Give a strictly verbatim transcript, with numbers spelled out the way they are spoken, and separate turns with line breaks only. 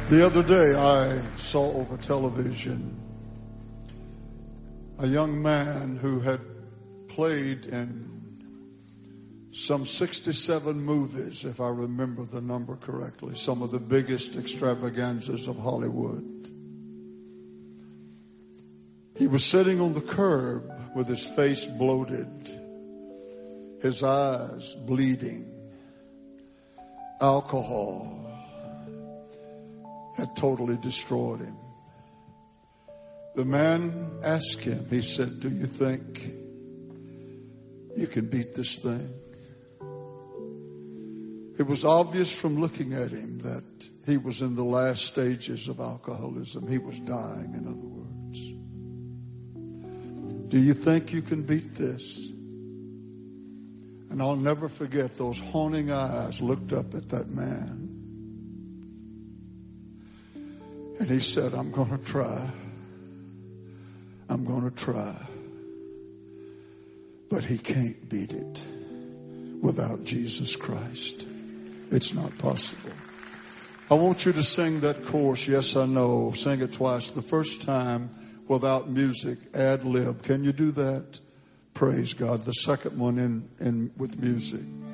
The other day I saw over television a young man who had played in some sixty-seven movies, if I remember the number correctly, some of the biggest extravaganzas of Hollywood. He was sitting on the curb with his face bloated, his eyes bleeding. Alcohol had totally destroyed him. The man asked him, he said, "Do you think you can beat this thing?" It was obvious from looking at him that he was in the last stages of alcoholism. He was dying, in other words. "Do you think you can beat this?" And I'll never forget, those haunting eyes looked up at that man. And he said, "I'm going to try. I'm going to try." But he can't beat it without Jesus Christ. It's not possible. I want you to sing that chorus. Yes, I know. Sing it twice. The first time without music, ad lib. Can you do that? Praise God. The second one in, in with music.